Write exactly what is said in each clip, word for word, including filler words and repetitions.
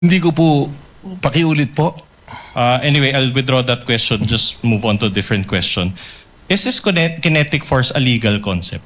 Hindi ko po, pakiulit po. Uh, anyway, I'll withdraw that question. Just move on to a different question. Is this kinet- kinetic force a legal concept?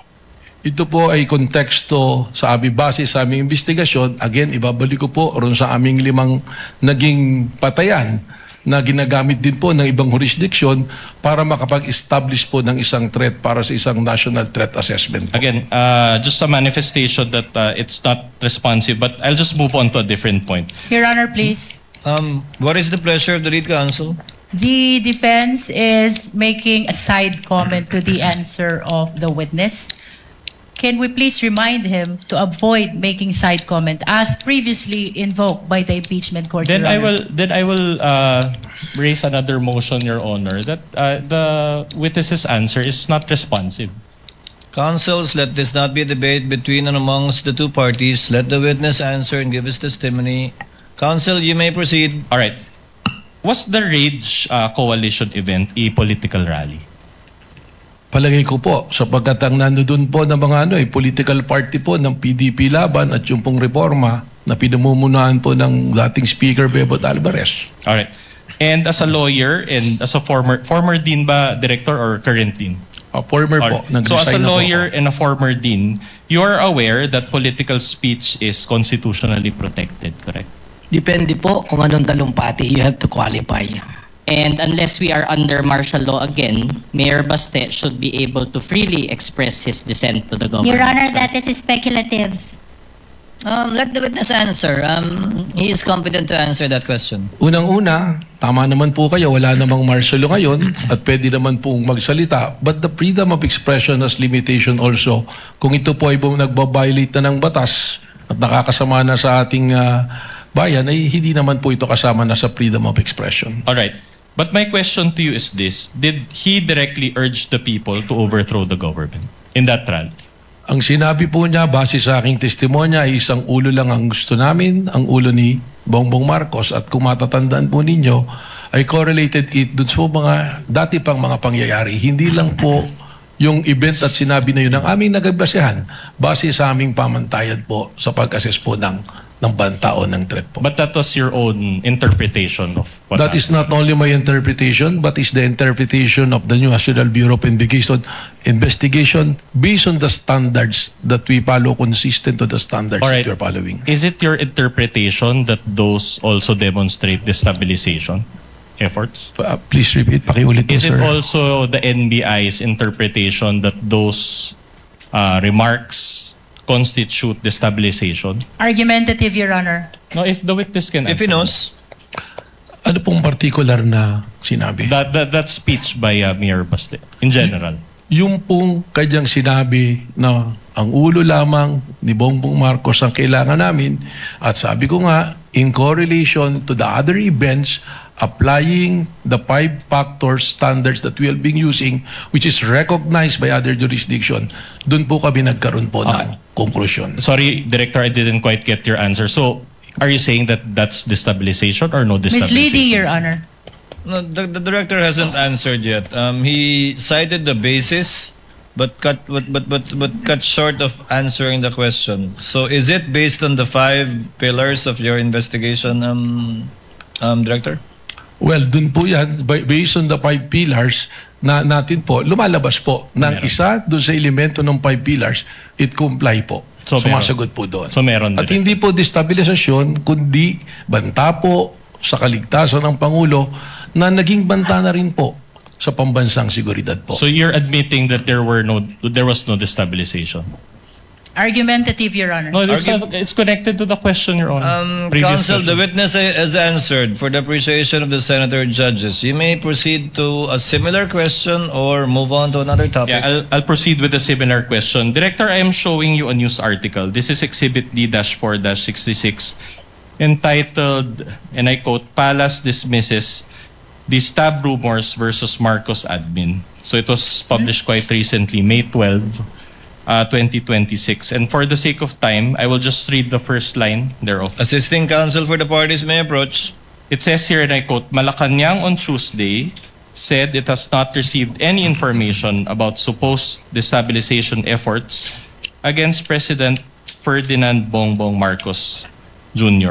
Ito po ay konteksto sa aming base sa aming investigasyon. Again, ibabalik ko po ron sa aming limang naging patayan na ginagamit din po ng ibang jurisdiction para makapag-establish po ng isang threat para sa isang national threat assessment. Again, uh, just a manifestation that uh, it's not responsive, but I'll just move on to a different point. Your Honor, please. Um, what is the pleasure of the lead counsel? The defense is making a side comment to the answer of the witness. Can we please remind him to avoid making side comment as previously invoked by the impeachment court? Then Your I Honor? will then I will uh, raise another motion, Your Honor, that uh, the witness's answer is not responsive. Counsels, let this not be a debate between and amongst the two parties. Let the witness answer and give his testimony. Counsel, you may proceed. All right. Was the Rage uh, Coalition event a political rally? Palagay ko po, sapagkat ang nandoon po ng mga ano, eh, political party po ng P D P Laban at yung pong reforma na pinamumunuan po ng dating Speaker Bebot Alvarez. All right. And as a lawyer and as a former former dean ba, director or current dean? Uh, former All po, right. So as nag-resign a na po lawyer ako. and a former dean, you are aware that political speech is constitutionally protected, correct? Depende po kung anong talumpati. You have to qualify. And unless we are under martial law again, Mayor Baste should be able to freely express his dissent to the government. Your Honor, that is speculative. Um, let the witness answer. Um, he is competent to answer that question. Unang-una, tama naman po kayo, wala namang martial law ngayon at pwede naman pong magsalita. But the freedom of expression has limitation also. Kung ito po ay nagbabiolate na ng batas at nakakasama na sa ating uh, bayan, ay hindi naman po ito kasama na sa freedom of expression. All right. But my question to you is this. Did he directly urge the people to overthrow the government in that rally? Ang sinabi po niya, base sa aking testimonya, ay isang ulo lang ang gusto namin, ang ulo ni Bongbong Marcos. At kung matatandaan po ninyo, ay correlated it dun sa mga dati pang mga pangyayari. Hindi lang po yung event at sinabi na yun ang aming nagbasehan base sa aming pamantayan po sa pag-assess po ng ng bantao ng threat po. But that was your own interpretation of what That happened. is not only my interpretation, but is the interpretation of the new National Bureau of Investigation, investigation based on the standards that we follow, consistent to the standards All right. that we are following. Is it your interpretation that those also demonstrate destabilization efforts? Uh, please repeat, pakiulit po, Is sir. it also the N B I's interpretation that those uh, remarks constitute destabilization? Argumentative, Your Honor. No, if the witness can If he answer. knows. Ano pong particular na sinabi? That, that, that speech by uh, Mayor Baste, in general. Yung pong kanyang sinabi na ang ulo lamang ni Bongbong Marcos ang kailangan namin at sabi ko nga, in correlation to the other events, applying the five factor standards that we have been using, which is recognized by other jurisdiction, dun po kami nagkaroon po ng conclusion. Sorry, Director, I didn't quite get your answer. So, are you saying that that's destabilization or no destabilization? Misleading, Your Honor. No, the, the director hasn't answered yet. Um, he cited the basis, but cut but, but but but cut short of answering the question. So, is it based on the five pillars of your investigation, um, um, Director? Well, dun po yan, by- based on the five pillars na natin po, lumalabas po ng Meron. isa dun sa elemento ng five pillars, it comply po. So, Sumasagot po doon. So, meron At din. hindi po destabilisasyon, kundi banta po sa kaligtasan ng Pangulo na naging banta na rin po sa pambansang seguridad po. So, you're admitting that there were no, there was no destabilization? Argumentative, Your Honor. No, it's, Argu- it's connected to the question, Your Honor. Um, Previous counsel, the question. witness has answered for the appreciation of the senator judges. You may proceed to a similar question or move on to another topic. Yeah, I'll, I'll proceed with a similar question. Director, I am showing you a news article. This is Exhibit D four sixty-six, entitled, and I quote, Palace dismisses the stab rumors versus Marcos admin. So it was published quite recently, May twelfth, uh, twenty twenty-six. And for the sake of time, I will just read the first line thereof. Assisting counsel for the parties may approach. It says here, and I quote, Malacanang on Tuesday said it has not received any information about supposed destabilization efforts against President Ferdinand Bongbong Marcos Junior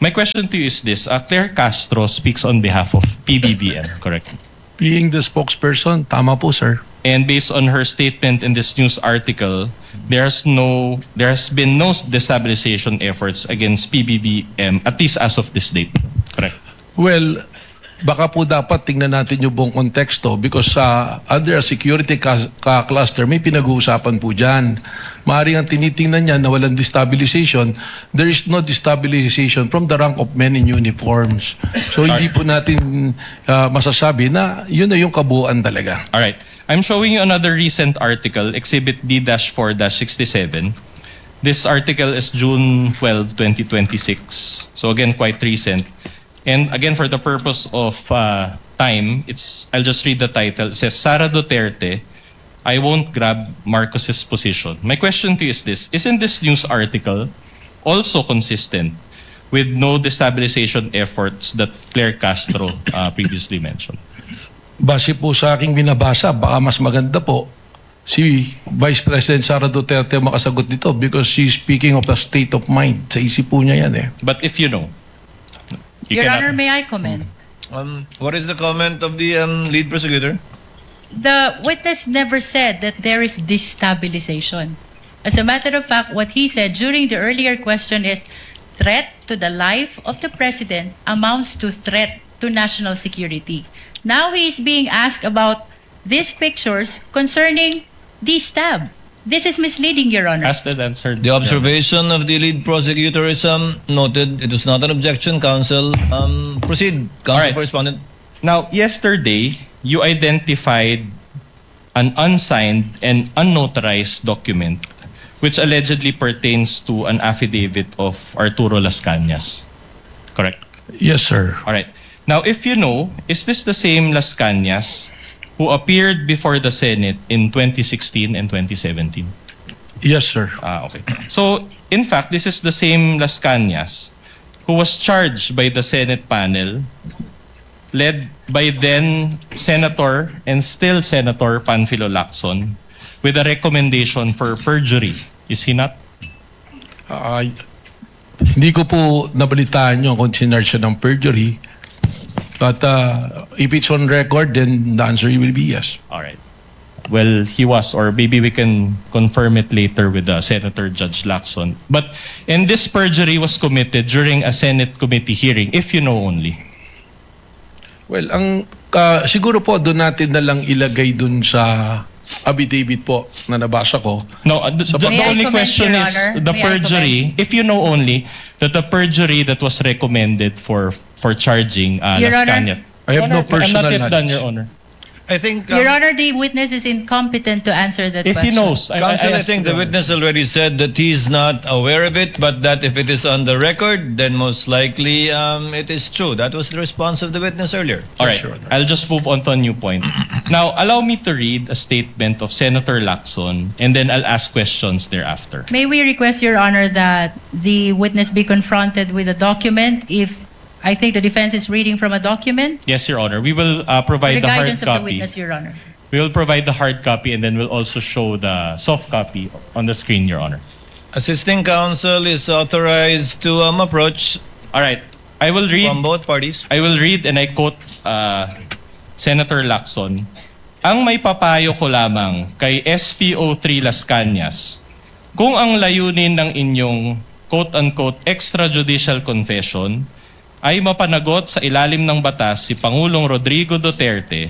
My question to you is this. Uh, Claire Castro speaks on behalf of P B B M, correct? Being the spokesperson, tama po, sir. And based on her statement in this news article, there's no, there has been no destabilization efforts against P B B M, at least as of this date. Correct? Well, baka po dapat tingnan natin yung buong konteksto because uh, under a security cas- ka- cluster, may pinag-uusapan po dyan. Maaaring ang tinitingnan niya na walang destabilization, there is no destabilization from the rank of men in uniforms. So hindi po natin uh, masasabi na yun na yung kabuuan talaga. All right. I'm showing you another recent article, Exhibit D four sixty-seven. This article is June twelfth, twenty twenty-six. So again, quite recent. And again, for the purpose of uh, time, it's I'll just read the title. It says, Sara Duterte, I won't grab Marcos's position. My question to you is this. Isn't this news article also consistent with no destabilization efforts that Claire Castro uh, previously mentioned? Base po sa aking binabasa, baka mas maganda po si Vice President Sara Duterte makasagot dito because she's speaking of a state of mind. Sa isip po niya yan eh. But if you know, you Your cannot- Honor, may I comment? Um, what is the comment of the um, lead prosecutor? The witness never said that there is destabilization. As a matter of fact, what he said during the earlier question is threat to the life of the president amounts to threat to national security. Now he is being asked about these pictures concerning destab. This is misleading, Your Honor. Ask that answer. The observation of the lead prosecutor is um, noted. It was not an objection, counsel. Um, proceed, counsel Alright. for respondent. Now, yesterday, you identified an unsigned and unnotarized document which allegedly pertains to an affidavit of Arturo Las Cañas. Correct? Yes, sir. All right. Now, if you know, is this the same Las Cañas who appeared before the Senate in twenty sixteen and twenty seventeen? Yes, sir. Ah, okay. So, in fact, this is the same Las Cañas who was charged by the Senate panel led by then Senator and still Senator Panfilo Lacson with a recommendation for perjury. Is he not? Ay, hindi ko po nabalitaan yung kung sinarge siya ng perjury. But uh, if it's on record, then the answer will be yes. All right. Well, he was, or maybe we can confirm it later with uh, Senator Judge Lacson. But, and this perjury was committed during a Senate committee hearing, if you know only. Well, ang uh, siguro po doon natin na lang ilagay doon sa affidavit po na nabasa ko. No, uh, the, So, the May I only comment, question Your is Honor? the May I perjury, if you know only, that the perjury that was recommended for for charging uh, Your Las Honor? Cañas. I have no Honor, personal I'm not yet done, knowledge. Your Honor. I think... um, Your Honor, the witness is incompetent to answer that If he question. knows, I, Counsel, I, asked think Your the Honor. witness already said that he's not aware of it, but that if it is on the record, then most likely um, it is true. That was the response of the witness earlier. All right, Yes, Your Honor. I'll just move on to a new point. Now, allow me to read a statement of Senator Lacson, and then I'll ask questions thereafter. May we request, Your Honor, that the witness be confronted with a document if I think the defense is reading from a document? Yes, Your Honor. We will uh, provide The the hard guidance of the copy. witness, Your Honor. We will provide the hard copy, and then we'll also show the soft copy on the screen, Your Honor. Assisting counsel is authorized to um, approach All right. I will read. from both parties. I will read and I quote uh, Senator Lacson. Ang may papayo ko lamang kay S P O three Las Cañas, kung ang layunin ng inyong quote-unquote extrajudicial confession ay mapanagot sa ilalim ng batas si Pangulong Rodrigo Duterte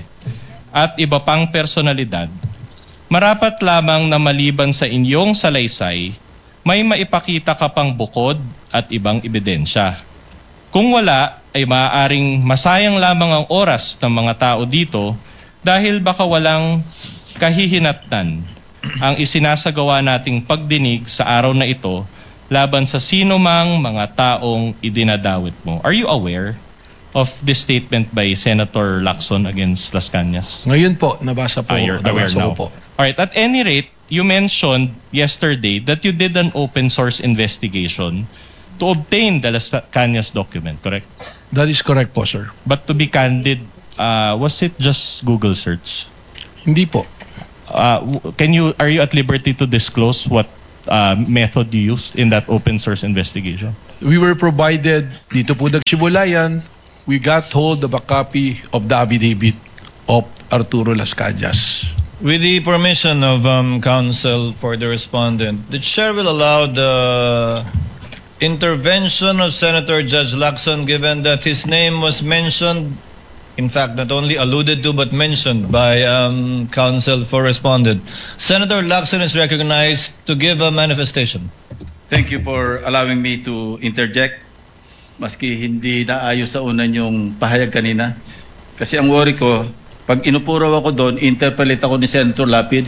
at iba pang personalidad, marapat lamang na maliban sa inyong salaysay, may maipakita ka pang bukod at ibang ebidensya. Kung wala, ay maaaring masayang lamang ang oras ng mga tao dito dahil baka walang kahihinatnan ang isinasagawa nating pagdinig sa araw na ito laban sa sino mang mga taong idinadawit mo. Are you aware of this statement by Senator Lacson against Las Cañas? Ngayon po, nabasa po. Ah, you're aware nabasa now. ko po. Alright, at any rate, you mentioned yesterday that you did an open source investigation to obtain the Las Cañas document, correct? That is correct po, sir. But to be candid, uh, was it just Google search? Hindi po. Uh, w- can you, are you at liberty to disclose what uh, method you used in that open source investigation? We were provided, dito po nagsimula yan, we got hold of a copy of the affidavit of Arturo Las Cañas. With the permission of um, counsel for the respondent, the chair will allow the intervention of Senator Judge Lacson, given that his name was mentioned, in fact, not only alluded to, but mentioned by um, counsel for respondent. Senator Lacson is recognized to give a manifestation. Thank you for allowing me to interject. Maski hindi naayos sa unan yung pahayag kanina. Kasi ang worry ko, pag inupuraw ako doon, interpolate ako ni Senator Lapid.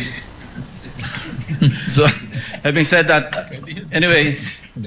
So, having said that, anyway,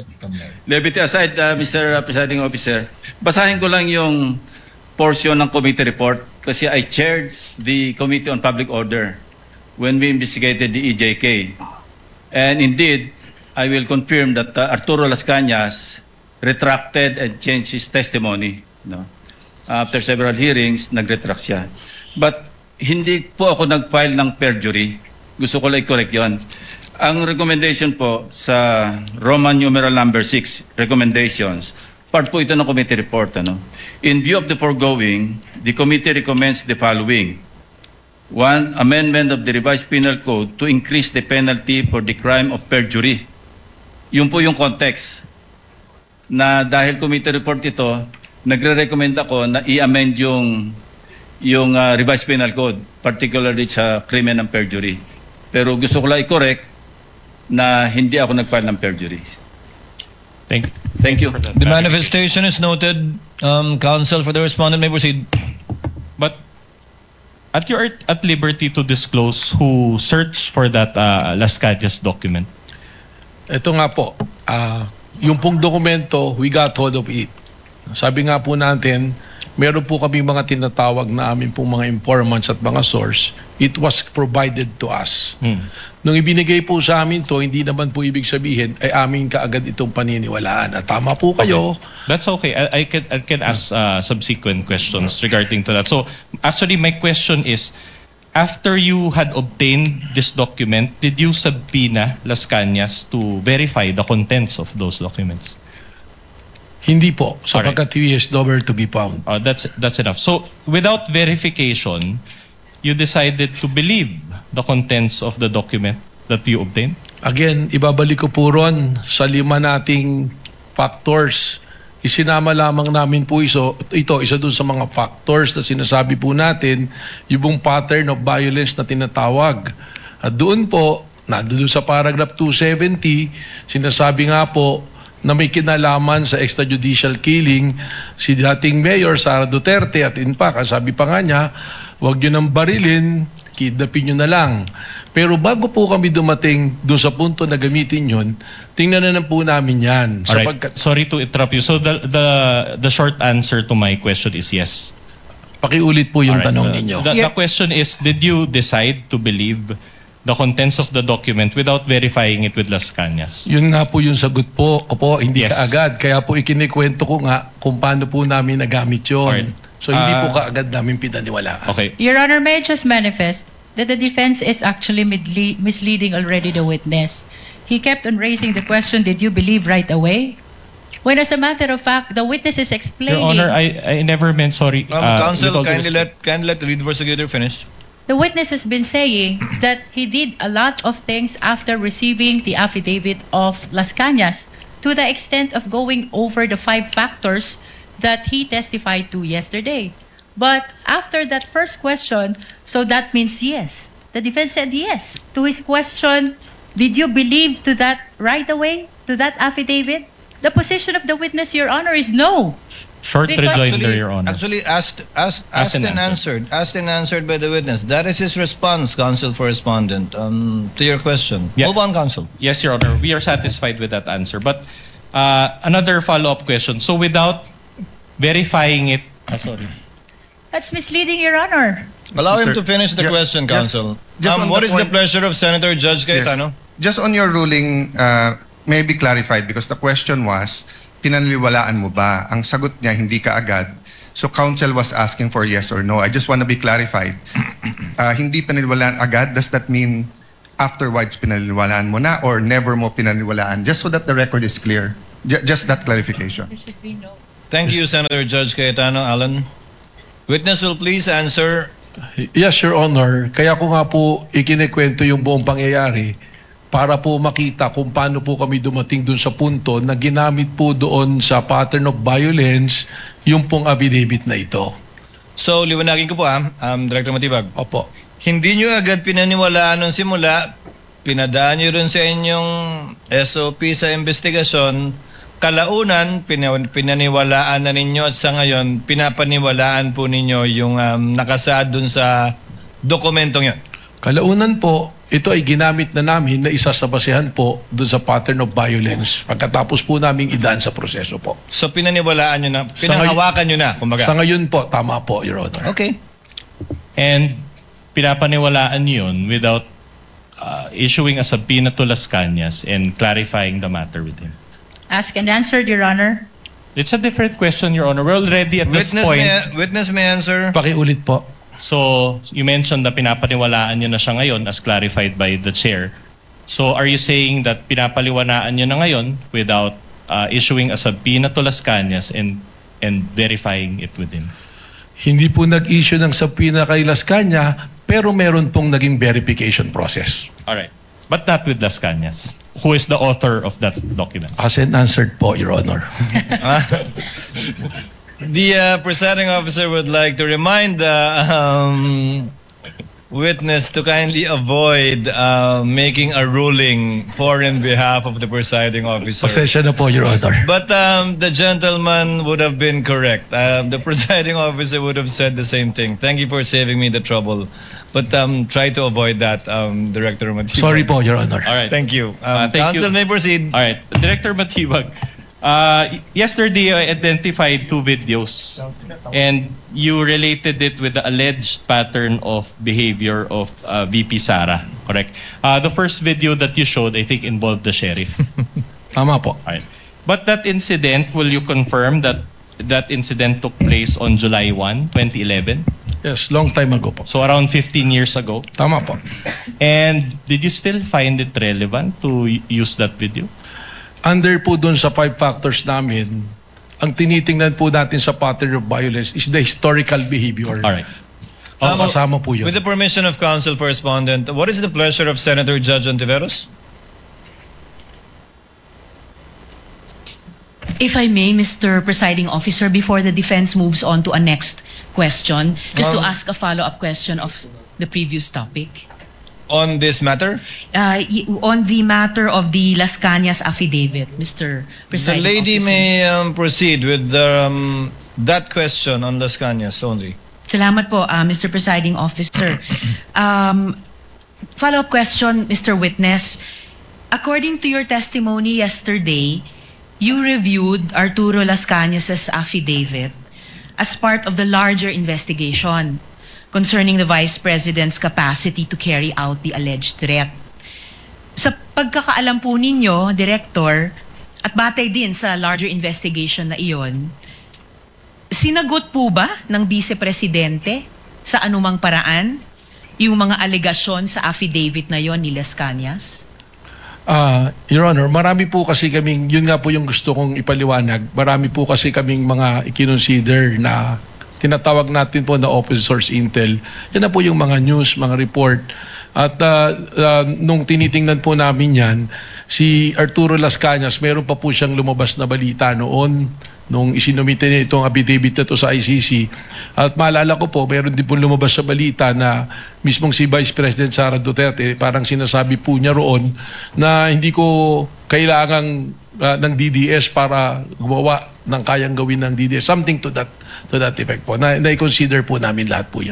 levity aside, uh, Mister Presiding Officer, basahin ko lang yung portion ng committee report kasi I chaired the Committee on Public Order when we investigated the E J K. And indeed, I will confirm that uh, Arturo Las Cañas retracted and changed his testimony. No? After several hearings, nag-retract siya. But hindi po ako nag-file ng perjury. Gusto ko lang i-correct yun. Ang recommendation po sa Roman numeral number six, recommendations, part po ito ng committee report. Ano? In view of the foregoing, the committee recommends the following. One, amendment of the revised penal code to increase the penalty for the crime of perjury. Yun po yung context. Na dahil committee report ito, nagre-recommend ako na i-amend yung yung uh, revised penal code, particularly sa crimen ng perjury. Pero gusto ko lang i-correct na hindi ako nag-file ng perjury. Thank, Thank you. for that The clarification. manifestation is noted. Um, counsel for the respondent may proceed. But at your at liberty to disclose who searched for that uh, Las Cañas document. Ito nga po, ah, yung pong dokumento, we got hold of it. Sabi nga po natin, meron po kami mga tinatawag na amin pong mga informants at mga source. It was provided to us. Hmm. Nung ibinigay po sa amin to, hindi naman po ibig sabihin ay amin kaagad itong paniniwalaan. At tama po kayo. That's okay. I, I can I can ask uh, subsequent questions regarding to that. So actually, my question is, after you had obtained this document, did you subpoena Las Cañas to verify the contents of those documents? Hindi po, sapagkat he is nowhere to be found. Uh, that's that's enough. So without verification, you decided to believe the contents of the document that you obtained? Again, ibabalik ko po ron sa lima nating factors. Isinama lamang namin po iso, ito, isa dun sa mga factors na sinasabi po natin, yung pattern of violence na tinatawag. At doon po, nandun sa paragraph two seventy, sinasabi nga po na may kinalaman sa extrajudicial killing si dating Mayor Sara Duterte at in fact, sabi pa nga niya, huwag nyo nang barilin, kidnapin nyo na lang. Pero bago po kami dumating doon sa punto na gamitin yun, tingnan na, na po namin yan. Alright. Sapagkat, Sorry to interrupt you. So the the the short answer to my question is yes. pakiulit po yung Alright. tanong The- ninyo. The, the question is, did you decide to believe the contents of the document without verifying it with Las Cañas? Yun nga po yung sagot po ko po, hindi Yes. kaagad. Kaya po ikinikwento ko nga kung paano po namin nagamit yun. Alright. So hindi Ah. po kaagad namin pinaniwalaan. Okay. Your Honor, may I just manifest that the defense is actually midle- misleading already the witness. He kept on raising the question, did you believe right away? When as a matter of fact, the witness is Your explaining. Honor, I I never meant sorry. Um, uh, counsel, with all due kindly respect. let kindly let the lead prosecutor finish. The witness has been saying that he did a lot of things after receiving the affidavit of Las Cañas, to the extent of going over the five factors that he testified to yesterday. But after that first question, so that means yes. The defense said yes. To his question, did you believe to that right away, to that affidavit? The position of the witness, Your Honor, is no. Short Because- rejoinder, Your Honor. Actually, asked, asked, Asked asked and and answered. Asked and answered by the witness. That is his response, counsel for respondent, um, to your question. Yeah. Move on, counsel. Yes, Your Honor. We are satisfied with that answer. But uh, another follow-up question. So without verifying it, ah, sorry. That's misleading, Your Honor. Allow him Sir, to finish the ju- question, just- counsel. just Um, on what the is the point- pleasure of Senator Judge Yes. Cayetano? Just on your ruling, uh, may be clarified because the question was, pinaniniwalaan mo ba? Ang sagot niya, hindi ka agad. So counsel was asking for yes or no. I just want to be clarified. Uh, hindi pinaniniwalaan agad, does that mean afterwards pinaniniwalaan mo na or never mo pinaniniwalaan? Just so that the record is clear. Ju- just that clarification. Thank you, Senator Judge Cayetano. Alan. Witness will please answer. Yes, Your Honor. Kaya ko nga po ikinikwento yung buong pangyayari para po makita kung paano po kami dumating dun sa punto na ginamit po doon sa pattern of violence yung pong affidavit na ito. So, liwanagin ko po ah, um, Director Matibag. Opo. Hindi nyo agad pinaniwalaan nung simula, pinadaan nyo rin sa inyong S O P sa investigasyon, kalaunan, pina- pinaniwalaan na ninyo at sa ngayon, pinapaniwalaan po ninyo yung um, nakasaad dun sa dokumentong yun. Kalaunan po, ito ay ginamit na namin na isa sa basehan po doon sa pattern of violence pagkatapos po namin idaan sa proseso po. So, pinaniwalaan nyo na, Sa ngay- pinahawakan nyo na, kumbaga. Sa ngayon po, tama po, Your Honor. Okay. And pinapaniwalaan yun without uh, issuing a subpoena to Las Cañas and clarifying the matter with him. Ask and answered, Your Honor. It's a different question, Your Honor. We're already at this Witness point. may, witness may answer. Pakiulit po. So, you mentioned na pinapaniwalaan nyo na siya ngayon as clarified by the chair. So, are you saying that pinapaliwanaan nyo na ngayon without uh, issuing a subpoena to Las Cañas and, and verifying it with him? Hindi po nag-issue ng subpoena kay Las Cañas, pero meron pong naging verification process. Alright. But not with Las Cañas, who is the author of that document. As and answered po, Your Honor. The uh, presiding officer would like to remind the um, witness to kindly avoid uh, making a ruling for and behalf of the presiding officer. Pasensya na po, Your Honor. But um, the gentleman would have been correct. Um, the presiding officer would have said the same thing. Thank you for saving me the trouble. But um, try to avoid that, um, Director Matibag. Sorry po, Your Honor. All right. Thank you. Uh, Um, thank Council you. may proceed. All right. Director Matibag, uh, yesterday I identified two videos and you related it with the alleged pattern of behavior of uh, V P Sara, correct? Uh, the first video that you showed, I think, involved the sheriff. Tama po. All right. But that incident, will you confirm that that incident took place on July first, twenty eleven? Yes, long time ago po. So around fifteen years ago. Tama po. And did you still find it relevant to y- use that video? Under po dun sa five factors namin, ang tinitingnan po natin sa pattern of violence is the historical behavior. All right. Oh, Um, kasama po yun. With the permission of counsel for respondent, what is the pleasure of Senator Judge Ontiveros? If I may, Mister Presiding Officer, before the defense moves on to a next question, just to Um, ask a follow-up question of the previous topic. On this matter? Uh, y- on the matter of the Las Cañas affidavit, Mister The Presiding lady Officer. may um, proceed with the, um, that question on Las Cañas only. Salamat po, uh, Mister Presiding Officer. Um, follow-up question, Mister Witness. According to your testimony yesterday, you reviewed Arturo Las Cañas' affidavit as part of the larger investigation concerning the Vice President's capacity to carry out the alleged threat. Sa pagkakaalam po ninyo, Director, at batay din sa larger investigation na iyon, sinagot po ba ng Vice Presidente sa anumang paraan yung mga alegasyon sa affidavit na yon ni Las Cañas? Ah, Your Honor, marami po kasi kaming, yun nga po yung gusto kong ipaliwanag, marami po kasi kaming mga ikinonsider na tinatawag natin po na open source intel. Yan na po yung mga news, mga report. At uh, uh, nung tinitingnan po namin yan, si Arturo Las Cañas, meron pa po siyang lumabas na balita noon nung isinumite niya itong affidavit na to sa I C C. At maalala ko po, meron din po lumabas sa balita na mismong si Vice President Sara Duterte, parang sinasabi po niya roon na hindi ko kailangang uh, ng D D S para gumawa ng kayang gawin ng D D S. Something to that to that effect po. Na, na-consider po namin lahat po yan.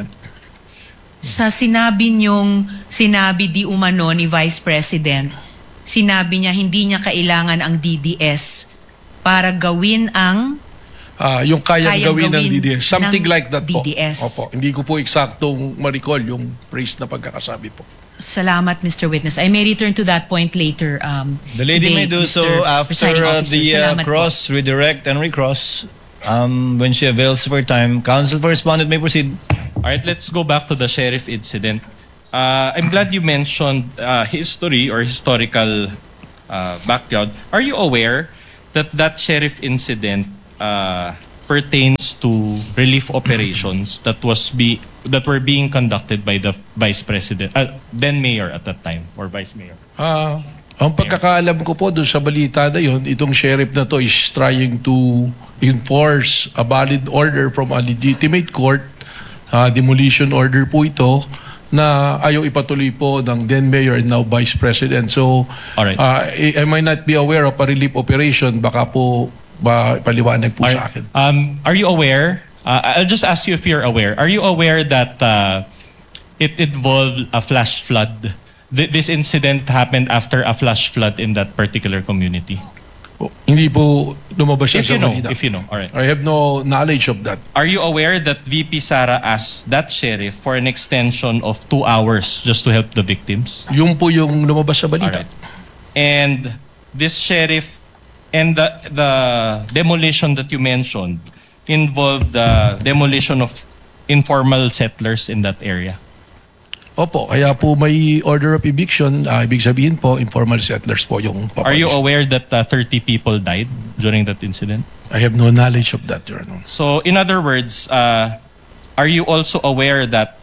Sa sinabi niyong sinabi di umano ni Vice President, sinabi niya hindi niya kailangan ang D D S para gawin ang Ah, yung kayang, Kayang gawin, ng gawin D D S. Something ng like that po. D D S. Opo. Hindi ko po eksaktong ma-recall yung phrase na pagkakasabi po. Salamat, Mister Witness. I may return to that point later. Um, The lady today, may do Mister so after Presiding uh, Officer. the uh, Salamat po. cross, redirect, and recross. Um, when she avails of her time, counsel for respondent may proceed. All right, let's go back to the sheriff incident. Uh, I'm glad you mentioned uh, history or historical uh, background. Are you aware that that sheriff incident uh, pertains to relief operations that was be that were being conducted by the vice president, uh, then mayor at that time, or vice mayor. Ah, ang pagkakaalam ko po doon sa balita na yun, itong sheriff na to is trying to enforce a valid order from a legitimate court, uh, demolition order po ito, na ayaw ipatuloy po ng then mayor and now vice president. So, Alright. uh, I, I might not be aware of a relief operation. Baka po ba, paliwanag po sa akin. Um, are you aware? Uh, I'll just ask you if you're aware. Are you aware that uh, it involved a flash flood? Th- this incident happened after a flash flood in that particular community. Oh, hindi po lumabas siya If sa you know, balita. if you know, all right. I have no knowledge of that. Are you aware that V P Sara asked that sheriff for an extension of two hours just to help the victims? Yung po yung lumabas sa All balita. right. And this sheriff and the the demolition that you mentioned involved the demolition of informal settlers in that area. Opo, kaya po may order of eviction. Uh, ibig sabihin po, informal settlers po yung Are you papalitan. aware that uh, thirty people died during that incident? I have no knowledge of that, Your Honor. So, in other words, uh, are you also aware that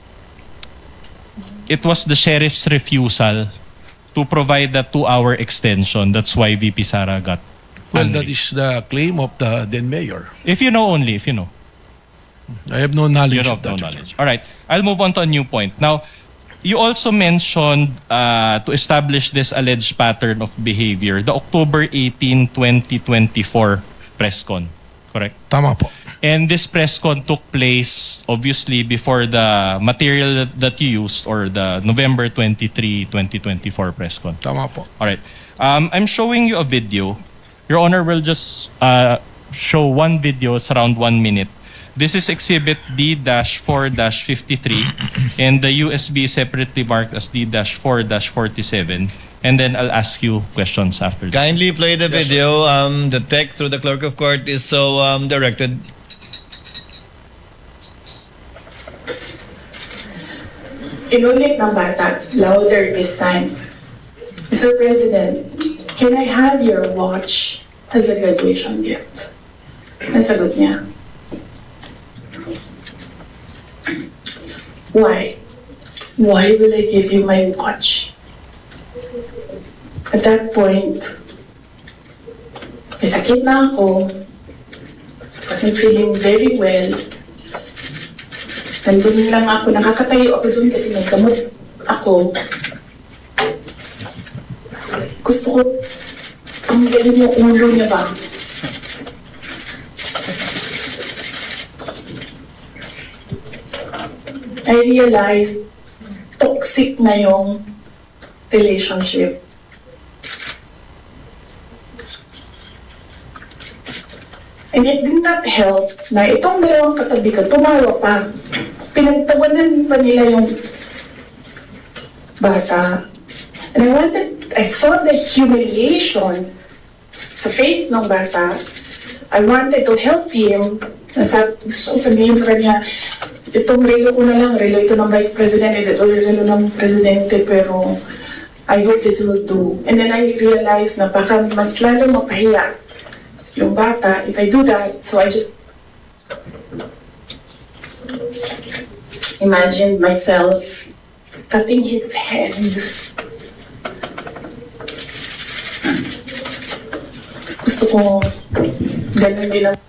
it was the sheriff's refusal to provide the two-hour extension? That's why V P Sara got Well, angry. that is the claim of the then mayor. If you know only, if you know. I have no knowledge You of have no that. Your knowledge. All right. I'll move on to a new point. Now, you also mentioned uh, to establish this alleged pattern of behavior, the October eighteenth, twenty twenty-four press con, correct? Tama po. And this press con took place obviously before the material that, that you used, or the November twenty-third, twenty twenty-four press con. Tama po. All right. Um, I'm showing you a video. Your Honor will just uh, show one video. It's around one minute. This is Exhibit D four fifty-three, and the U S B is separately marked as D four forty-seven. And then I'll ask you questions after that. Kindly play the video. Um, the tech through the clerk of court is so um, directed. Inulit ng bata, louder this time. Mister President, can I have your watch as a graduation gift? Nasagot niya. Why? Why will I give you my watch? At that point, may sakit na ako. Wasn't feeling very well. Nandun lang ako, nakakatayo ako dun kasi may gamot ako. Gusto ko, ang ganun yung ulo niya ba? I realized toxic na yung relationship. And it did not help na itong dalawang katabi ko, tumawa pa. Pinagtawanan pa nila yung bata. And I wanted, I saw the humiliation sa face ng bata. I wanted to help him. Nasa, gusto ko sabihin sa kanya, itong relo ko na lang, relo ito ng Vice President, ito relo ng Presidente, pero I hope this will do. And then I realized na baka mas lalo mapahiya yung bata if I do that. So I just imagined myself cutting his head. Gusto ko ganun din ang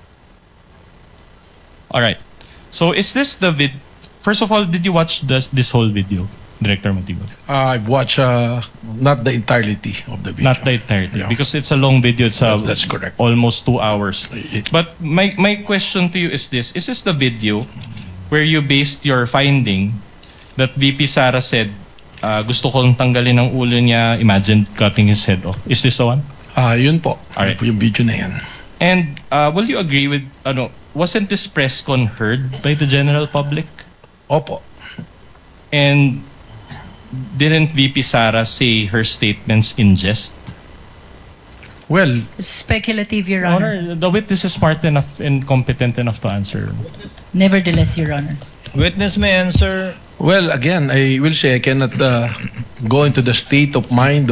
All right. So is this the vid? First of all, did you watch this, this whole video, Director Matigo? Uh, I've watched uh, not the entirety of the video. Not the entirety, Yeah. because it's a long video. It's a, That's correct. almost two hours. It- But my my question to you is this: Is this the video where you based your finding that V P Sara said, uh, gusto kong tanggalin ang ulo niya, imagine cutting his head off? Is this the one? Ah, yun po. Alright. Yun po yung video na yan. And uh, will you agree with, ano, wasn't this press con heard by the general public? Opo. And didn't V P Sara say her statements in jest? Well, It's speculative, Your Honor. Honor, the witness is smart enough and competent enough to answer. Nevertheless, Your Honor. Witness may answer. well, again, I will say I cannot uh, go into the state of mind of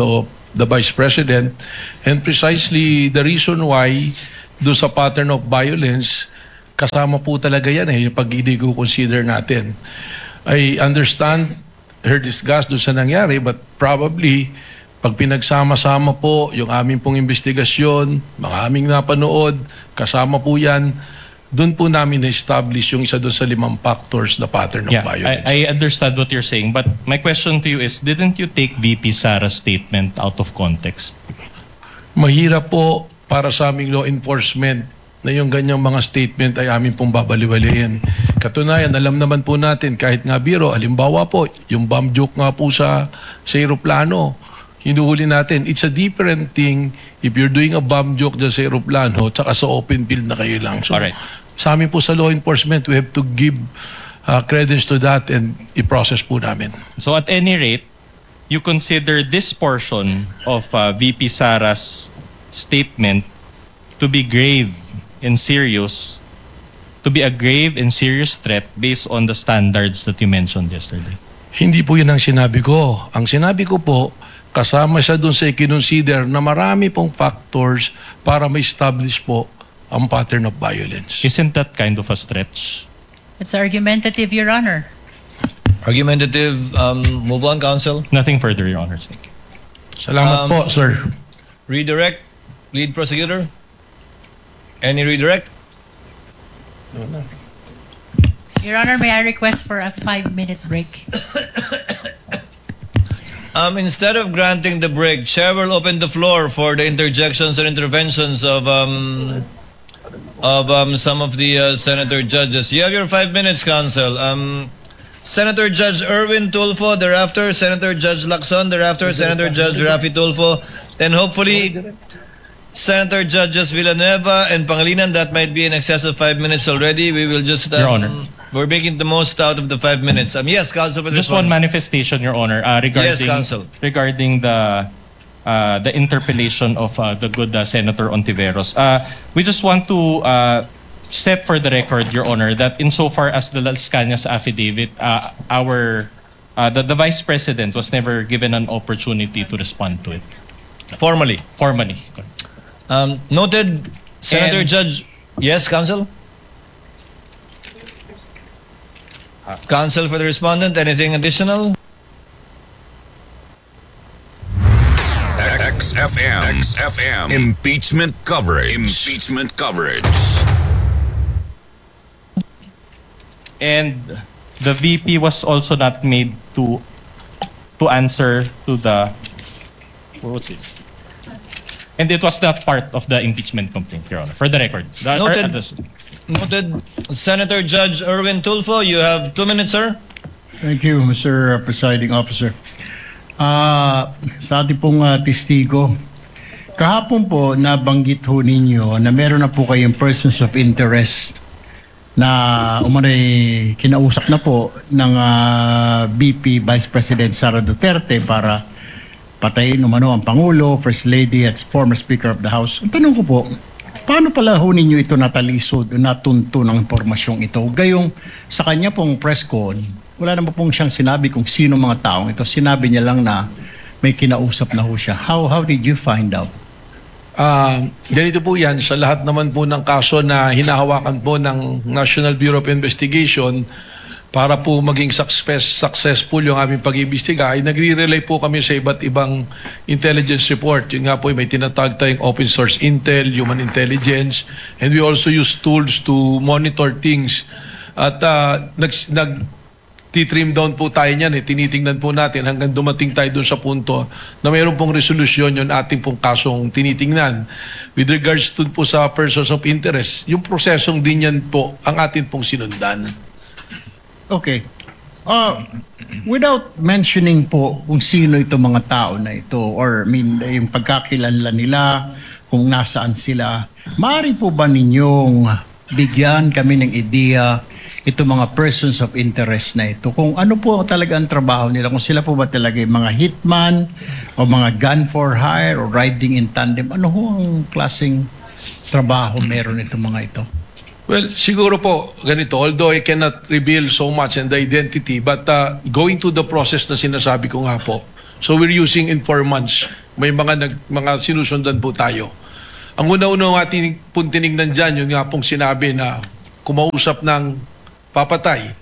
the Vice President. And precisely the reason why do sa pattern of violence, kasama po talaga yan eh, pag hindi ko consider natin. I understand her disgust doon sa nangyari, but probably pag pinagsama-sama po yung aming pong investigasyon, mga aming napanood, kasama po yan, doon po namin na-establish yung isa doon sa limang factors na pattern of Yeah, violence. I, I understand what you're saying, but my question to you is, didn't you take V P Sara's statement out of context? Mahirap po para sa aming law enforcement na yung ganyang mga statement ay amin pong babaliwalayin. Katunayan, alam naman po natin, kahit nga biro, halimbawa po, yung bomb joke nga po sa, sa aeroplano, hinuhuli natin. It's a different thing if you're doing a bomb joke dyan sa aeroplano tsaka sa open field na kayo lang. So, Alright. sa amin po sa law enforcement, we have to give uh, credence to that and i-process po namin. So at any rate, you consider this portion of uh, V P Sara's statement to be grave and serious, to be a grave and serious threat based on the standards that you mentioned yesterday? Hindi po yun ang sinabi ko. Ang sinabi ko po, kasama siya dun sa i-consider na marami pong factors para ma-establish po ang pattern of violence. Isn't that kind of a stretch? It's argumentative, Your Honor. Argumentative. Um, move on, counsel. Nothing further, Your Honor. Thank you. Salamat Um, po, sir. Redirect. Lead prosecutor. Any redirect? Your Honor, may I request for a five-minute break? Um, instead of granting the break, Chair will open the floor for the interjections and interventions of um, of um, some of the uh, senator judges. You have your five minutes, counsel. Um, Senator Judge Erwin Tulfo, thereafter Senator Judge Lacson, thereafter Senator Judge Rafi Tulfo, and hopefully Senator Judges Villanueva and Pangilinan. That might be in excess of five minutes already. We will just um, Your Honor. we're making the most out of the five minutes. Um, yes, counsel. for this Just one manifestation, Your Honor, uh, regarding Yes, counsel. regarding the uh, the interpellation of uh, the good uh, Senator Ontiveros. Uh, we just want to uh, set for the record, Your Honor, that insofar as the Las Cañas affidavit, uh, our uh, the, the Vice President was never given an opportunity to respond to it Formally. formally. Um, noted, Senator And- Judge. Yes, counsel. Counsel for the respondent. Anything additional? X F M. X F M. Impeachment coverage. Impeachment coverage. And the V P was also not made to to answer to the what's it? And it was not part of the impeachment complaint, Your Honor. For the record. The- or- Noted. uh, Noted. Senator Judge Erwin Tulfo, you have two minutes, sir. Thank you, Mister Presiding Officer. Ah, sa ating pong ah, testigo, kahapon po nabanggit ho ninyo na meron na po kayong persons of interest na umanay kinausap na po ng ah, V P Vice President Sara Duterte para patayin umano ang Pangulo, First Lady at former Speaker of the House. Ang tanong ko po, paano pala ho ninyo ito natalisod, natunto ng impormasyong ito? Gayong sa kanya pong press con, wala naman pong siyang sinabi kung sino mga taong ito. Sinabi niya lang na may kinausap na ho siya. How, how did you find out? Ah, ganito po yan, sa lahat naman po ng kaso na hinahawakan po ng National Bureau of Investigation para po maging success, successful yung aming pag-iimbestiga, ay nagre-rely po kami sa iba't ibang intelligence report. Yun nga po, may tinatawag tayong open source intel, human intelligence, and we also use tools to monitor things. At uh, nag, nag titrim down po tayo niyan, eh. Tinitingnan po natin hanggang dumating tayo dun sa punto na mayroon pong resolusyon yung ating pong kasong tinitingnan. With regards to po sa persons of interest, yung prosesong din yan po ang atin pong sinundan. Okay. Uh, without mentioning po kung sino itong mga tao na ito or I mean, yung pagkakilala nila, kung nasaan sila, maaari po ba ninyong bigyan kami ng ideya itong mga persons of interest na ito? Kung ano po talaga ang trabaho nila, kung sila po ba talaga yung mga hitman o mga gun for hire o riding in tandem, ano ho ang klaseng trabaho meron itong mga ito? Well, siguro po ganito, although I cannot reveal so much and the identity, but uh, going to the process na sinasabi ko nga po, so we're using informants may mga, nag, mga sinusundan po tayo. Ang una-una ng ating pong tinignan dyan, yun nga pong sinabi na kumausap ng papatay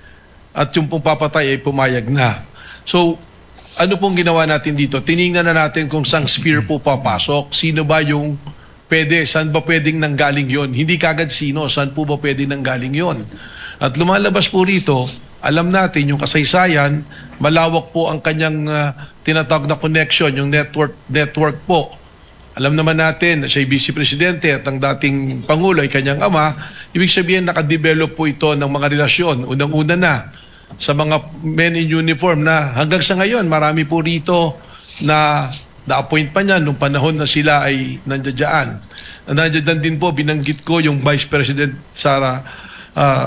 at yung pong papatay ay pumayag na. So, ano pong ginawa natin dito? Tinignan na natin kung saan spear po papasok, sino ba yung pwede, saan ba pwedeng nanggaling yon? Hindi kagad sino, saan po ba pwedeng nanggaling yon? At lumalabas po rito, alam natin yung kasaysayan, malawak po ang kanyang uh, tinatawag na connection, yung network network po. Alam naman natin na siya'y vice presidente at ang dating pangulo ay kanyang ama. Ibig sabihin nakadevelop po ito ng mga relasyon. Unang-una na sa mga men in uniform na hanggang sa ngayon marami po rito na na-appoint pa niya nung panahon na sila ay nandiyan. Nandiyan din po, binanggit ko yung Vice President Sara uh,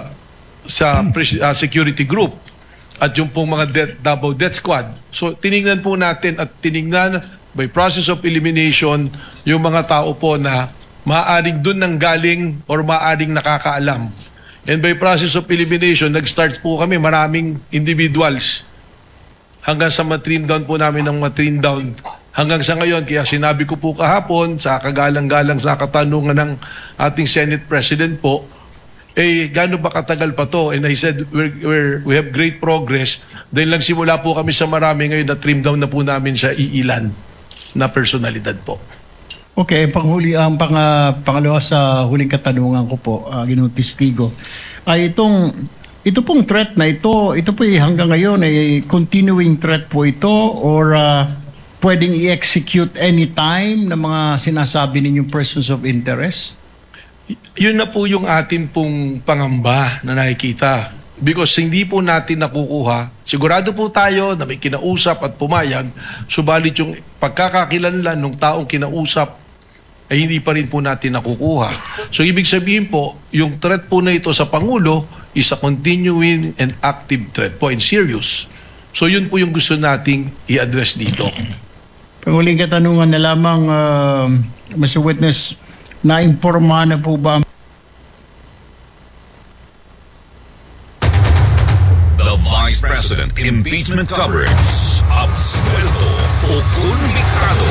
sa pres- uh, security group at yung pong mga death, double death squad. So tinignan po natin at tinignan by process of elimination yung mga tao po na maaaring dun nang galing or maaaring nakakaalam. And by process of elimination, nag-start po kami maraming individuals hanggang sa matrim down po namin ng matrim down hanggang sa ngayon. Kaya sinabi ko po kahapon sa kagalang-galang sa katanungan ng ating Senate President po, eh, gaano ba katagal pa to? And I said, we're, we're, we have great progress. Dahil lang simula po kami sa marami ngayon na trim down na po namin sa iilan na personalidad po. Okay, panghuli, ang pang, uh, pangalawa sa huling katanungan ko po, uh, Ginoong Testigo, ay itong, ito pong threat na ito, ito po eh, hanggang ngayon ay continuing threat po ito or uh, pwedeng i-execute anytime ng mga sinasabi ninyong persons of interest? Yun na po yung atin pong pangamba na nakikita. Because hindi po natin nakukuha, sigurado po tayo na may kinausap at pumayag, subalit yung pagkakakilanlan ng taong kinausap ay hindi pa rin po natin nakukuha. So ibig sabihin po, yung threat po na ito sa Pangulo is a continuing and active threat po and serious. So yun po yung gusto nating i-address dito. Panguling katanungan na lamang, uh, Mister Witness, na-imporma na po ba The Vice President Impeachment Coverage. Absuelto o konviktado.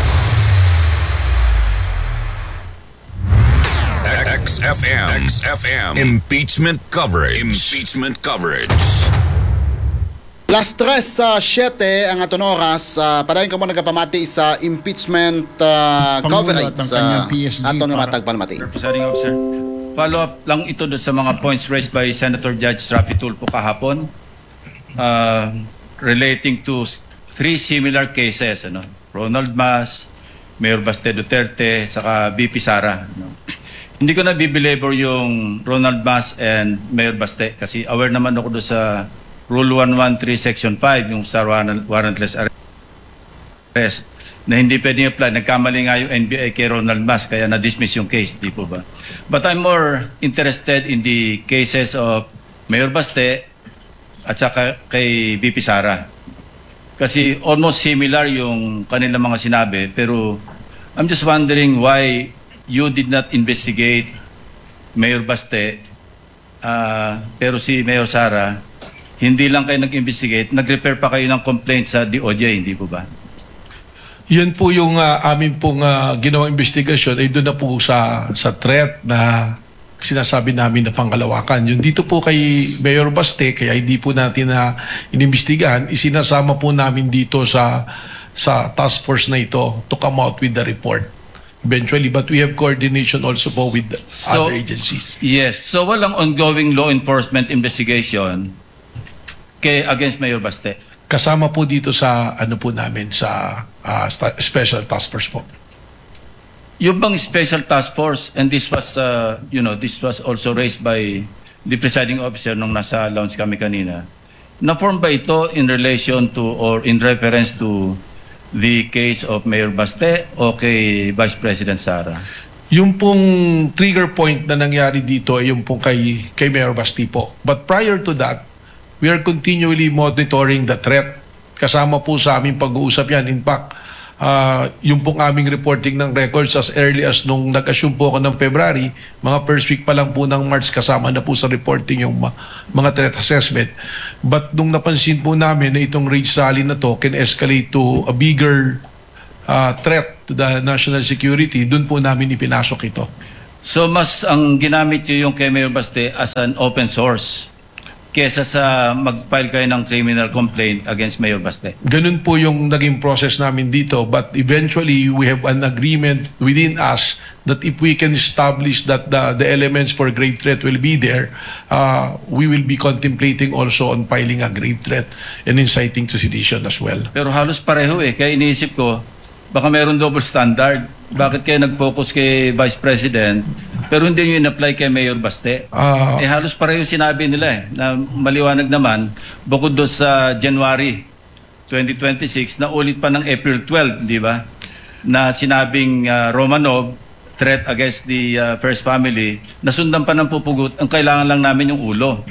X F M. X F M. Impeachment Coverage. Impeachment Coverage. Last tres sa siyete ang aton oras, uh, padayon ka mo nagapamati sa impeachment uh, coverage sa uh, aton nga matagpalmati. Presiding Officer, follow up lang ito doon sa mga points raised by Senator Judge Rafi Tulfo kahapon uh, relating to three similar cases, ano? Ronald Mas, Mayor Baste Duterte, saka V P Sara. No? Hindi ko na bibelabor yung Ronald Mas and Mayor Baste kasi aware naman ako doon sa Rule one thirteen Section five, yung sa warrantless arrest, na hindi pwedeng apply. Nagkamali nga yung N B I kay Ronald Mas, kaya na-dismiss yung case, di po ba? But I'm more interested in the cases of Mayor Baste at saka kay V P Sara. Kasi almost similar yung kanilang mga sinabi, pero I'm just wondering why you did not investigate Mayor Baste, uh, pero si Mayor Sara, hindi lang kayo nag-investigate, nag-repair pa kayo ng complaint sa D O J, hindi po ba? Yun po yung uh, amin pong uh, ginawang investigasyon ay doon na po sa, sa threat na sinasabi namin na pangkalawakan. Yung dito po kay Mayor Baste, kaya hindi po natin na uh, inimbestigahan, isinasama po namin dito sa, sa task force na ito to come out with the report eventually. But we have coordination also po with so, other agencies. Yes. So walang ongoing law enforcement investigation kay against Mayor Baste? Kasama po dito sa ano po namin sa uh, special task force po. Yung bang special task force, and this was uh, you know this was also raised by the presiding officer nung nasa lounge kami kanina, na-form ba ito in relation to or in reference to the case of Mayor Baste o kay Vice President Sara? Yung pong trigger point na nangyari dito ay yung pong kay, kay Mayor Baste po. But prior to that, we are continually monitoring the threat. Kasama po sa aming pag-uusap yan. In fact, uh, yung pong aming reporting ng records as early as nung nag-assume po ako ng February, mga first week pa lang po ng March, kasama na po sa reporting yung ma- mga threat assessment. But nung napansin po namin na itong rage rally na to can escalate to a bigger uh, threat to the national security, dun po namin ipinasok ito. So mas ang ginamit nyo yung kay Mayor Baste as an open source kesa sa mag-file kayo ng criminal complaint against Mayor Baste. Ganun po yung naging process namin dito, but eventually we have an agreement within us that if we can establish that the, the elements for grave threat will be there, uh, we will be contemplating also on filing a grave threat and inciting to sedition as well. Pero halos pareho eh. Kaya iniisip ko, baka meron double standard. Bakit kayo nag-focus kay Vice President pero hindi nyo in-apply kay Mayor Baste? Ah. eh halos pareho sinabi nila eh, na maliwanag naman, bukod doon sa January twenty twenty-six, na ulit pa ng April twelfth, di ba? Na sinabing uh, Romanov, threat against the uh, first family, nasundan pa ng pupugot, ang kailangan lang namin yung ulo.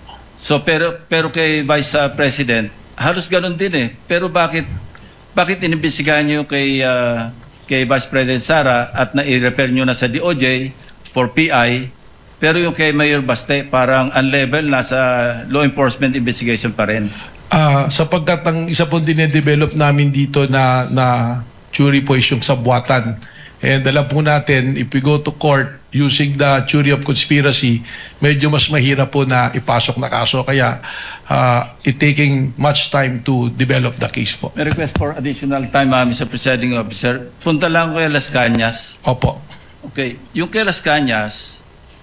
So pero, pero kay Vice uh, President, halos ganun din eh. Pero bakit bakit inimbestigahan nyo kay, uh, kay Vice President Sara at na-i-refer nyo na sa D O J for P I, pero yung kay Mayor Baste parang unlevel, nasa law enforcement investigation pa rin? Ah, sapagkat ang isa pong dinedevelop namin dito na, na jury po is yung sabwatan. And alam po natin, if we go to court using the theory of conspiracy, medyo mas mahirap po na ipasok na kaso. Kaya uh, it taking much time to develop the case po. May request for additional time, uh, Mister Presiding Officer. Punta lang ko kay Las Cañas. Opo. Okay. Yung kay Las Cañas,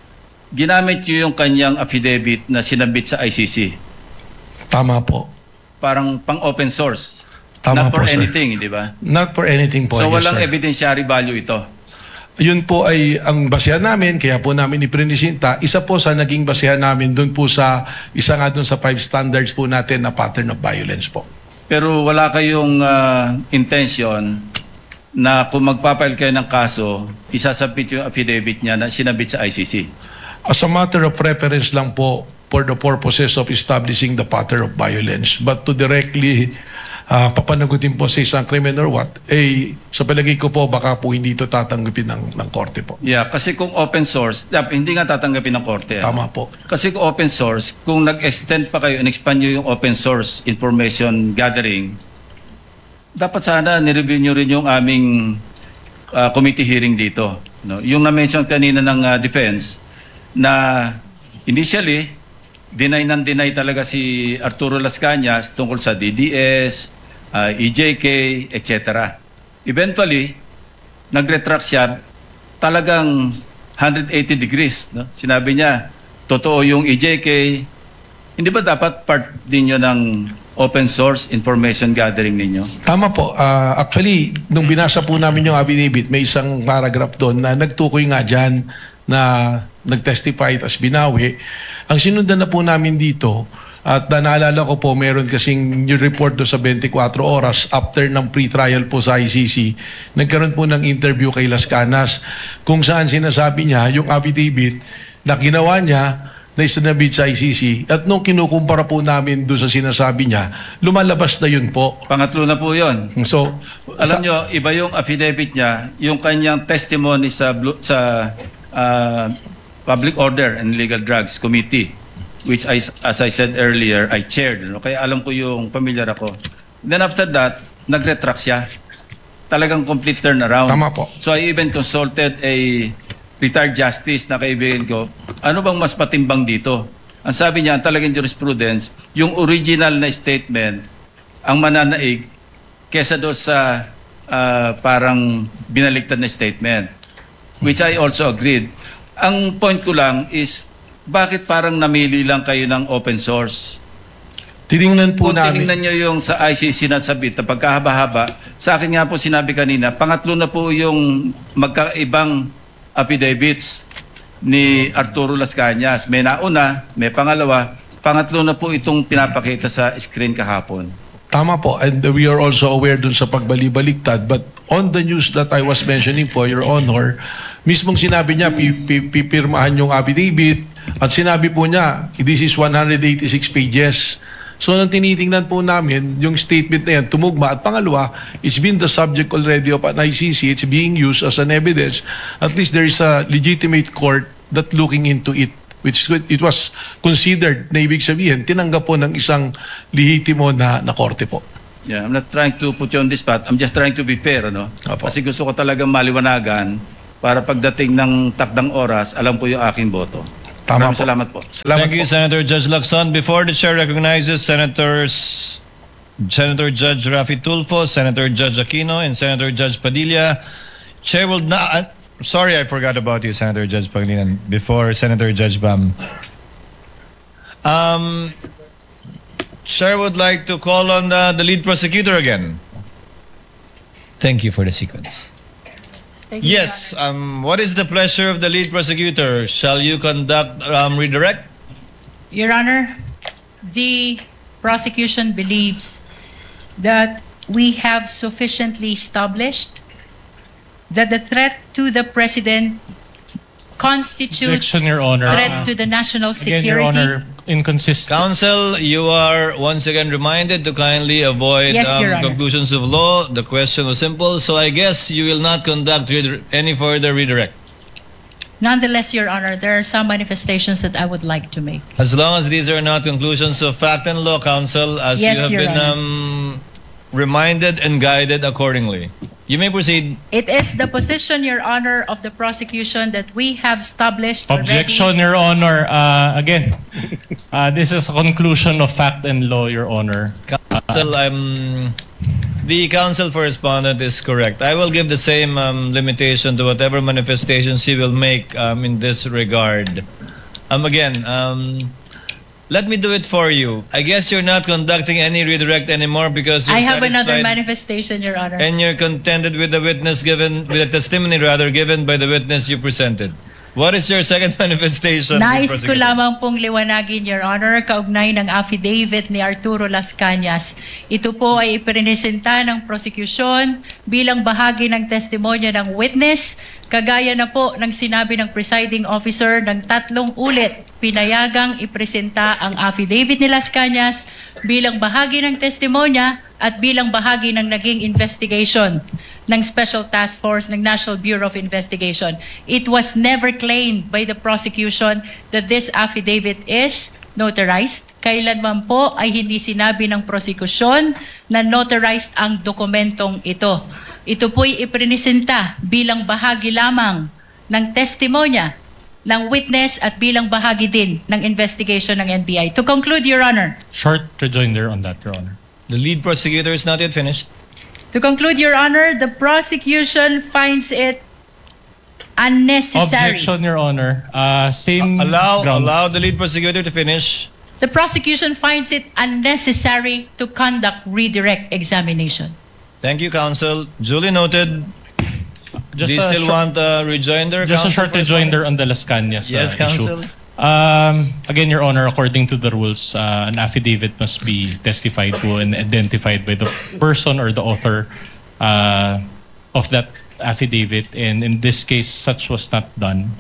ginamit nyo yung kanyang affidavit na sinabit sa I C C. Tama po. Parang pang-open source. Tama Not for po, sir. anything, di ba? Not for anything po. So yes, walang sir. evidentiary value ito. Yun po ay ang basehan namin, kaya po namin iprinisinta. Isa po sa naging basehan namin doon po sa, isa nga doon sa five standards po natin na pattern of violence po. Pero wala kayong uh, intention na kung magpapile kayo ng kaso, isasabit yung affidavit niya na sinabit sa I C C. As a matter of preference lang po for the purposes of establishing the pattern of violence. But to directly uh, papanagutin po sa isang crimen or what, eh, sa palagay ko po, baka po hindi ito tatanggapin ng, ng korte po. Yeah, kasi kung open source, hindi nga tatanggapin ng korte. Tama po. Kasi kung open source, kung nag-extend pa kayo, in-expand nyo yung open source information gathering, dapat sana nireview nyo rin yung aming uh, committee hearing dito. No? Yung na-mention kanina ng uh, defense, na initially, deny ng deny talaga si Arturo Las Cañas tungkol sa D D S, uh, E J K, et cetera. Eventually, nag-retract siya talagang one hundred eighty degrees. No? Sinabi niya, totoo yung E J K. Hindi ba dapat part din yun ng open source information gathering ninyo? Tama po. Uh, actually, nung binasa po namin yung affidavit, may isang paragraph doon na nagtukoy nga dyan na nag-testify as binawi. Ang sinundan na po namin dito, at na naalala ko po, meron kasing new report do sa twenty-four oras after ng pre-trial po sa I C C, nagkaroon po ng interview kay Las Cañas kung saan sinasabi niya yung affidavit na ginawa niya na isinabit sa I C C, at nung kinukumpara po namin doon sa sinasabi niya, lumalabas na yun po. Pangatlo na po yun. So, alam nyo, iba yung affidavit niya, yung kanyang testimony sa blue, sa uh, Public Order and Legal Drugs Committee, which I, as I said earlier, I chaired. No? Kaya alam ko yung familiar ako. Then after that, nag-retract siya. Talagang complete turnaround. Tama po. So I even consulted a retired justice na kaibigan ko, ano bang mas patimbang dito? Ang sabi niya, talagang jurisprudence, yung original na statement, ang mananaig, kesa doon sa uh, parang binaligtad na statement. Which I also agreed. Ang point ko lang is, bakit parang namili lang kayo ng open source? Tiningnan po Kung namin. tiningnan nyo yung sa I C C na sabit na pagkahaba-haba, sa akin nga po sinabi kanina, pangatlo na po yung magkaibang affidavits ni Arturo Las Cañas. May nauna, may pangalawa, pangatlo na po itong pinapakita sa screen kahapon. Tama po, and we are also aware dun sa pagbalibaligtad, but on the news that I was mentioning po, Your Honor, mismong sinabi niya, pipirmahan yung affidavit, at sinabi po niya, this is one hundred eighty-six pages. So nang tinitingnan po namin, yung statement na yan, tumugma. At pangalawa, it's been the subject already of an I C C, it's being used as an evidence. At least there is a legitimate court that looking into it, which it was considered na ibig sabihin, tinanggap po ng isang lehitimo na, na korte po. Yeah, I'm not trying to put you on the spot. I'm just trying to be fair, ano? Opo. Kasi gusto ko talagang maliwanagan para pagdating ng takdang oras, alam po yung aking boto. Tama Maraming po. salamat po. Salamat Thank you, po. Senator Judge Lacson. Before the chair recognizes Senators Senator Judge Rafi Tulfo, Senator Judge Aquino, and Senator Judge Padilla, chair will not. Uh, sorry, I forgot about you, Senator Judge Pangilinan. Before Senator Judge Bam. Um, chair would like to call on uh, the lead prosecutor again. Thank you for the sequence. Thank you, Yes. Um, what is the pleasure of the lead prosecutor? Shall you conduct um, redirect? Your Honor, the prosecution believes that we have sufficiently established that the threat to the President constitutes Objection, Your Honor. threat to the national Again, Your security. Honor, inconsistent. Counsel, you are once again reminded to kindly avoid Yes, Your um, Honor. conclusions of law. The question was simple, so I guess you will not conduct redi- any further redirect. Nonetheless, Your Honor, there are some manifestations that I would like to make. As long as these are not conclusions of fact and law, Counsel, as Yes, you have Your been Honor. um, reminded and guided accordingly. You may proceed. It is the position, Your Honor, of the prosecution that we have established Objection, already. Your Honor. Uh, again, uh, this is a conclusion of fact and law, Your Honor. Counsel, um, the counsel for respondent is correct. I will give the same um, limitation to whatever manifestations he will make um, in this regard. Um, again, um, let me do it for you. I guess you're not conducting any redirect anymore because you're I have another satisfied manifestation, Your Honor. and you're contented with the witness given, with the testimony rather given by the witness you presented. What is your second manifestation? Nais ko Prosecutor? lamang pong liwanagin, Your Honor, kaugnay ng affidavit ni Arturo Las Cañas. Ito po ay ipresenta ng prosecution bilang bahagi ng testimonya ng witness, kagaya na po ng sinabi ng presiding officer ng tatlong ulit pinayagang ipresenta ang affidavit ni Las Cañas bilang bahagi ng testimonya at bilang bahagi ng naging investigation ng Special Task Force ng National Bureau of Investigation. It was never claimed by the prosecution that this affidavit is notarized. Kailanman po ay hindi sinabi ng prosecution na notarized ang dokumentong ito. Ito po'y ipresenta bilang bahagi lamang ng testimonya ng witness at bilang bahagi din ng investigation ng N B I. To conclude, Your Honor, Short rejoinder on that, Your Honor. The lead prosecutor is not yet finished. To conclude, Your Honor, the prosecution finds it unnecessary. Objection, Your Honor. Uh, same Allow, ground. allow the lead prosecutor to finish. The prosecution finds it unnecessary to conduct redirect examination. Thank you, counsel. Duly noted. Just Do you a still short- want a rejoinder? Just a counsel, short for respondent? rejoinder on the Las Cañas uh, Yes, counsel. issue. Um, again, Your Honor, according to the rules, uh, an affidavit must be testified to and identified by the person or the author uh, of that affidavit. And in this case, such was not done.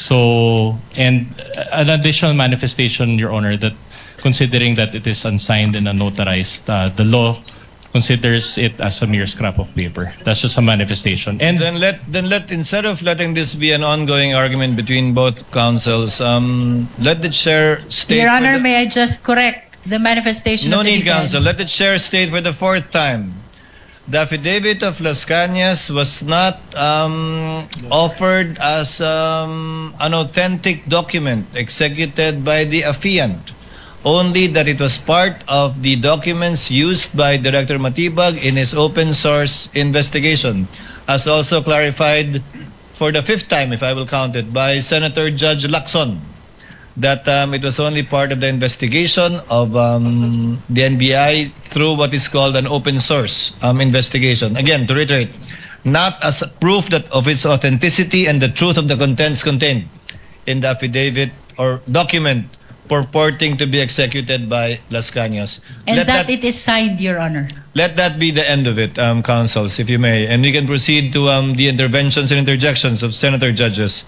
So, and an additional manifestation, Your Honor, that considering that it is unsigned and unnotarized, uh, the law considers it as a mere scrap of paper. That's just a manifestation. And Then let then let instead of letting this be an ongoing argument between both counsels, um, let the chair state. Your for Honor, the- may I just correct the manifestation No of the need, defense? counsel. Let the chair state for the fourth time. The affidavit of Las Cañas was not um, offered as um, an authentic document executed by the affiant. Only that it was part of the documents used by Director Matibag in his open source investigation, as also clarified for the fifth time, if I will count it, by Senator Judge Lacson, that um, it was only part of the investigation of um, the N B I through what is called an open source um, investigation. Again, to reiterate, not as proof that of its authenticity and the truth of the contents contained in the affidavit or document purporting to be executed by Las Cañas. And Let that, it is signed, Your Honor. Let that be the end of it, um, counsels, if you may. And we can proceed to um, the interventions and interjections of senator judges.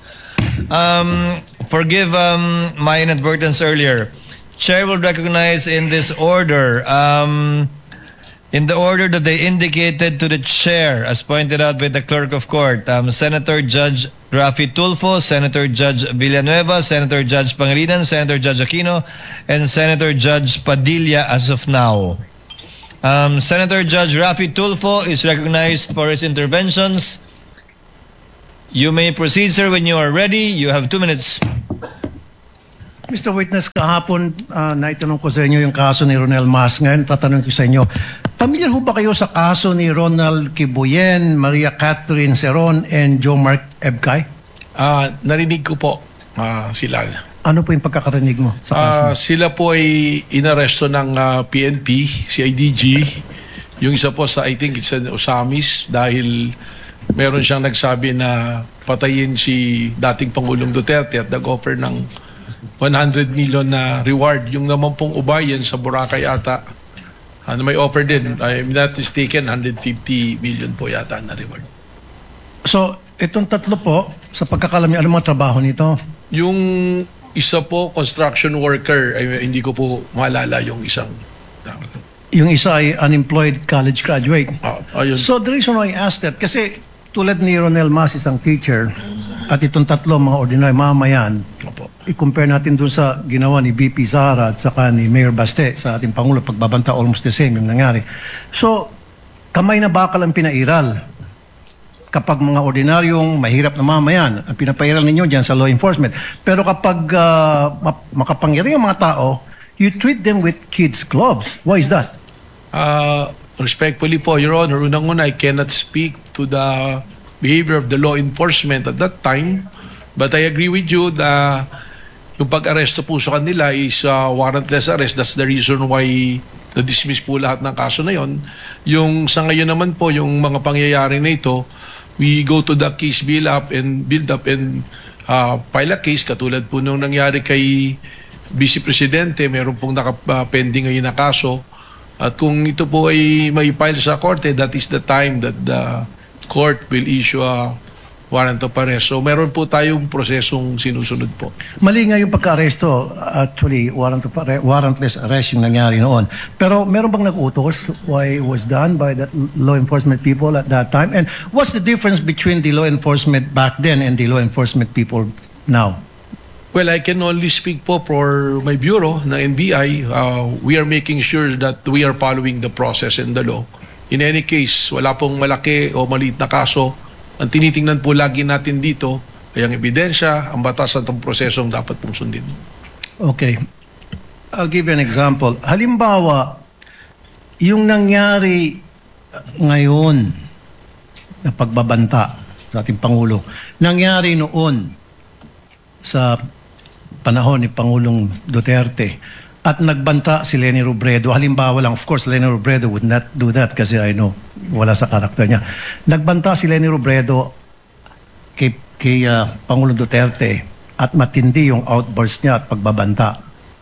Um, forgive um, my inadvertence earlier. Chair will recognize in this order, um, in the order that they indicated to the chair, as pointed out by the clerk of court, um, Senator Judge Rafi Tulfo, Senator Judge Villanueva, Senator Judge Pangilinan, Senator Judge Aquino, and Senator Judge Padilla as of now. Um, Senator Judge Rafi Tulfo is recognized for his interventions. You may proceed, sir, when you are ready. You have two minutes. Mister Witness, kahapon uh, naitanong ko sa inyo yung kaso ni Ronel Mas. Ngayon, tatanong ko sa inyo, pamilyar ho ba kayo sa kaso ni Ronald Kibuyen, Maria Catherine Seron, and Joe Mark Ebcay? Ah, narinig ko po ah, sila. Ano po yung pagkakarinig mo sa kaso? Ah, sila po ay inaresto ng ah, P N P, C I D G. Yung isa po sa, I think it's an Osamis dahil meron siyang nagsabi na patayin si dating Pangulong Duterte at nag-offer ng one hundred million na reward. Yung naman pong ubayan sa Boracay ata, ano may offer din, I'm not mistaken, one hundred fifty million po yata na reward. So, itong tatlo po, sa pagkakalam niyo, anong mga trabaho nito? Yung isa po, construction worker, ay, hindi ko po maalala yung isang. Yung isa ay unemployed college graduate. Ah, ayun. So, the reason why I asked that, kasi tulad ni Ronel Mas, isang teacher, at itong tatlo, mga ordinary mamayan, i-compare natin dun sa ginawa ni V P Sara at saka ni Mayor Baste sa ating Pangulo, pagbabanta, almost the same yung nangyari. So, kamay na bakal ang pinairal. Kapag mga ordinaryong mahirap na mamayan, ang pinapairal ninyo dyan sa law enforcement. Pero kapag uh, makapangyari ang mga tao, you treat them with kids' gloves. Why is that? Uh, respectfully po, Your Honor, unang-una, I cannot speak to the behavior of the law enforcement at that time. But I agree with you na yung pag-aresto po sa kanila is uh, warrantless arrest. That's the reason why na-dismiss po lahat ng kaso na yon. Yung sa ngayon naman po, yung mga pangyayari na ito, we go to the case build up and build up and uh, file a case katulad po nung nangyari kay Vice Presidente, meron pong nakapending ngayon na kaso. At kung ito po ay may file sa korte, that is the time that the court will issue a warrant of arrest. So meron po tayong prosesong sinusunod po. Mali nga yung pagka-aresto. Actually, warrant of arre- warrantless arrest yung nangyari noon. Pero meron bang nag-utos why it was done by the law enforcement people at that time? And what's the difference between the law enforcement back then and the law enforcement people now? Well, I can only speak po for my bureau na N B I. Uh, we are making sure that we are following the process and the law. In any case, wala pong malaki o maliit na kaso. Ang tinitingnan po lagi natin dito ay ang ebidensya, ang batas at ang prosesong dapat pong sundin. Okay. I'll give you an example. Halimbawa, yung nangyari ngayon na pagbabanta sa ating Pangulo, nangyari noon sa panahon ni Pangulong Duterte at nagbanta si Leni Robredo. Halimbawa lang, of course, Leni Robredo would not do that kasi I know, wala sa karakter niya. Nagbanta si Leni Robredo kay, kay uh, Pangulong Duterte at matindi yung outburst niya at pagbabanta.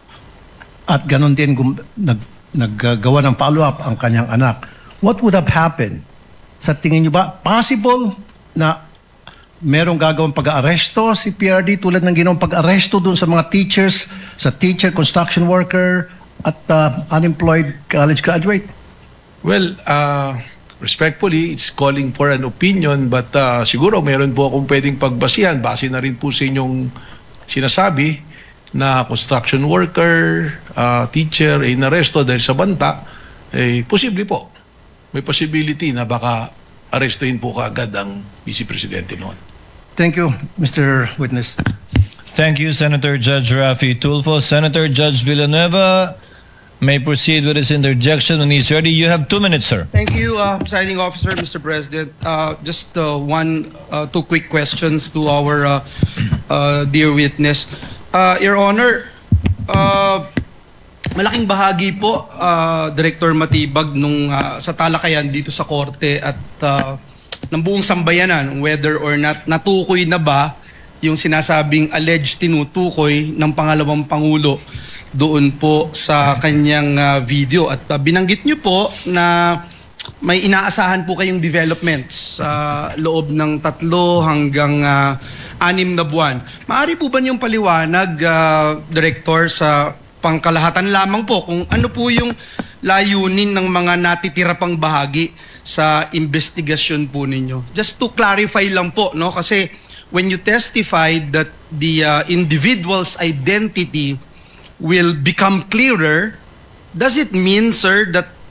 At ganon din gum, nag, naggawa ng follow-up ang kanyang anak. What would have happened? Sa tingin niyo ba, possible na merong gagawang pag-aaresto si P R D tulad ng ginawang pag-aaresto dun sa mga teachers, sa teacher, construction worker, at uh, unemployed college graduate? Well, uh, respectfully, it's calling for an opinion but uh, siguro meron po akong pwedeng pagbasihan. Base na rin po sa inyong sinasabi na construction worker, uh, teacher, ay naresto dahil sa banta, eh, posible po. May possibility na baka arestuhin po kaagad ang Vice Presidente noon. Thank you, Mister Witness. Thank you, Senator Judge Rafi Tulfo. Senator Judge Villanueva may proceed with his interjection when he's ready. You have two minutes, sir. Thank you, uh, Presiding Officer, Mister President. Uh, just uh, one, uh, two quick questions to our uh, uh, dear witness. Uh, Your Honor, uh, malaking bahagi po, uh, Director Matibag, nung uh, sa talakayan dito sa korte at uh, ng buong sambayanan, whether or not natukoy na ba yung sinasabing alleged tinutukoy ng pangalawang Pangulo doon po sa kanyang uh, video. At uh, binanggit nyo po na may inaasahan po kayong development sa loob ng tatlo hanggang uh, anim na buwan. Maaari po ba niyong paliwanag, uh, Director, sa pangkalahatan lamang po kung ano po yung layunin ng mga natitira pang bahagi sa investigasyon po ninyo? Just to clarify lang po, no? Kasi when you testified that the uh, individual's identity will become clearer, does it mean, sir, that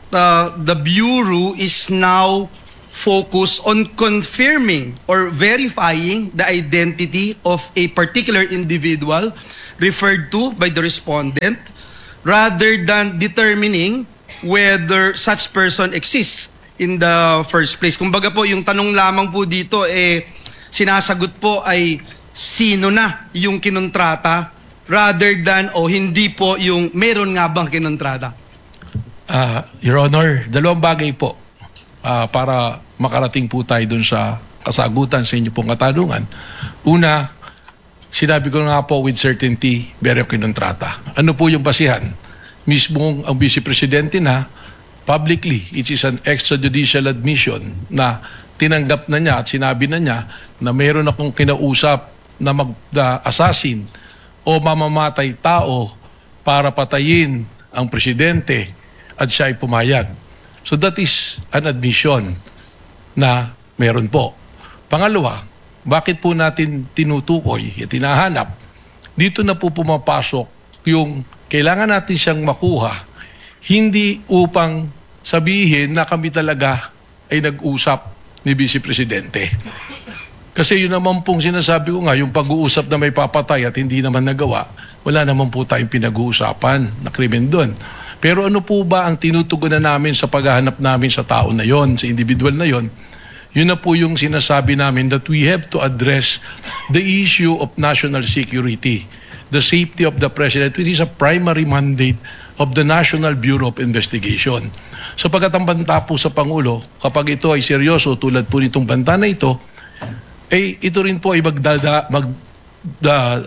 uh, the Bureau is now focused on confirming or verifying the identity of a particular individual referred to by the respondent rather than determining whether such person exists in the first place. Kumbaga po, yung tanong lamang po dito, eh, sinasagot po ay sino na yung kinontrata rather than o hindi po yung meron nga bang kinontrata. Ah, Your Honor, dalawang bagay po ah, para makarating po tayo dun sa kasagutan sa inyo pong katanungan. Una, sinabi ko nga po with certainty, meron kinontrata. Ano po yung basihan? Mismong ang Vice Presidente na publicly, it is an extrajudicial admission na tinanggap na niya at sinabi na niya na meron akong kinausap na mag-assassin o mamamatay tao para patayin ang presidente at siya ay pumayag. So that is an admission na meron po. Pangalawa, bakit po natin tinutukoy at tinahanap? Dito na po pumapasok yung kailangan natin siyang makuha, hindi upang sabihin na kami talaga ay nag-usap ni Vice Presidente. Kasi yun naman pong sinasabi ko nga, yung pag-uusap na may papatay at hindi naman nagawa, wala naman po tayong pinag-uusapan na krimen doon. Pero ano po ba ang tinutugunan namin sa paghahanap namin sa tao na yon, sa individual na yon? Yun na po yung sinasabi namin that we have to address the issue of national security, the safety of the President, which is a primary mandate of the National Bureau of Investigation. So pagkatambanta po sa Pangulo, kapag ito ay seryoso tulad po nitong banta na ito, eh ito rin po ay magdada, magda,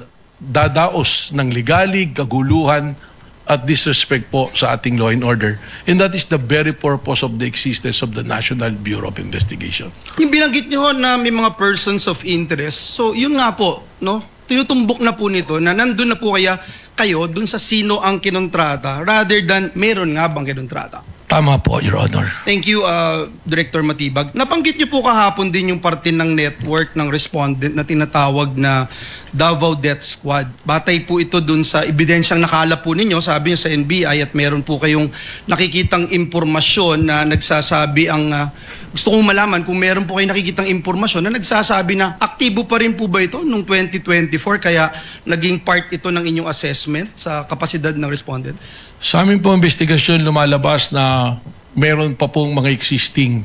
dadaos ng ligalig, kaguluhan, at disrespect po sa ating law and order. And that is the very purpose of the existence of the National Bureau of Investigation. Yung binanggit niyo na may mga persons of interest, so yun nga po, no? Tinutumbok na po nito na nandun na po kaya kayo dun sa sino ang kinontrata rather than meron nga bang kinontrata. Tama po, Your Honor. Thank you, uh, Director Matibag. Nabanggit niyo po kahapon din yung parte ng network ng respondent na tinatawag na Davao Death Squad. Batay po ito dun sa ebidensyang nakalap po ninyo, sabi niyo sa N B I, at meron po kayong nakikitang impormasyon na nagsasabi ang... Uh, gusto kong malaman kung meron po kayong nakikitang impormasyon na nagsasabi na aktibo pa rin po ba ito noong twenty twenty-four kaya naging part ito ng inyong assessment sa kapasidad ng respondent? Sa amin po investigasyon lumalabas na meron pa pong mga existing.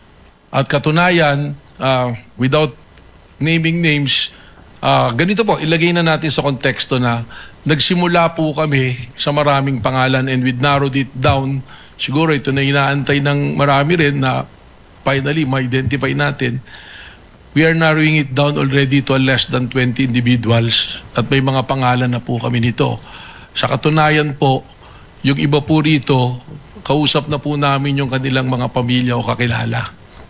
At katunayan, uh, without naming names, uh, ganito po, ilagay na natin sa konteksto na nagsimula po kami sa maraming pangalan and we narrowed it down. Siguro ito na inaantay ng marami rin na finally ma-identify natin. We are narrowing it down already to less than twenty individuals at may mga pangalan na po kami nito. Sa katunayan po, yung iba po rito, kausap na po namin yung kanilang mga pamilya o kakilala.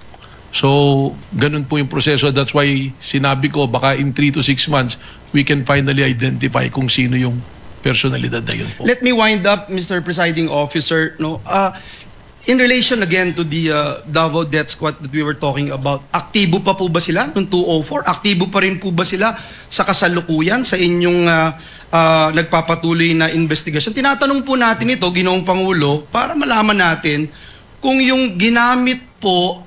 So, ganun po yung proseso. That's why sinabi ko, baka in three to six months, we can finally identify kung sino yung personalidad na yun po. Let me wind up, Mister Presiding Officer. No, uh, in relation again to the uh, Davao Death Squad that we were talking about, aktibo pa po ba sila noong two oh four? Aktibo pa rin po ba sila sa kasalukuyan sa inyong uh, uh, nagpapatuloy na investigasyon? Tinatanong po natin ito, Ginoong Pangulo, para malaman natin kung yung ginamit po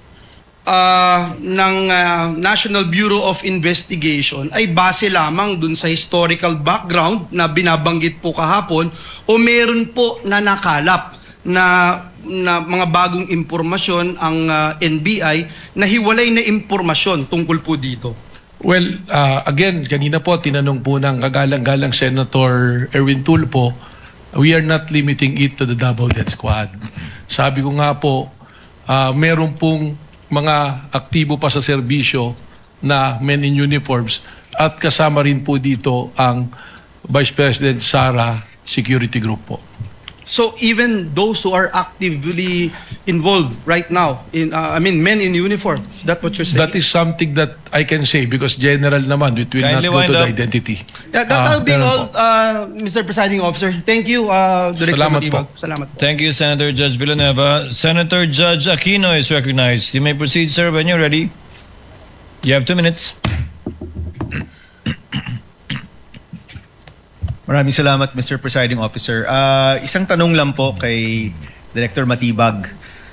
uh, ng uh, National Bureau of Investigation ay base lamang dun sa historical background na binabanggit po kahapon o meron po na nakalap na na mga bagong impormasyon ang uh, N B I na hiwalay na impormasyon tungkol po dito? Well, uh, again, kanina po tinanong po ng kagalang-galang Senator Erwin Tulfo, we are not limiting it to the Davao Death Squad. Sabi ko nga po, uh, meron pong mga aktibo pa sa serbisyo na men in uniforms at kasama rin po dito ang Vice President Sara Security Group po. So even those who are actively involved right now, in uh, I mean men in uniform, is that what you're saying? That is something that I can say because general naman, it will Kindly not go wind to the up. identity. Yeah, that Ah, will be meron all, po. uh, Mister Presiding Officer. Thank you, uh, Director Salamat Matibag. po. Salamat po. Thank you, Senator Judge Villanueva. Senator Judge Aquino is recognized. You may proceed, sir, when you're ready. You have two minutes. Maraming salamat, Mister Presiding Officer. Uh, isang tanong lang po kay Director Matibag.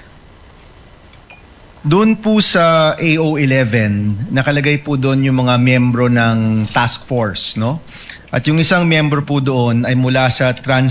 Doon po sa A O eleven, nakalagay po doon yung mga miyembro ng task force, no? At yung isang miyembro po doon ay mula sa Trans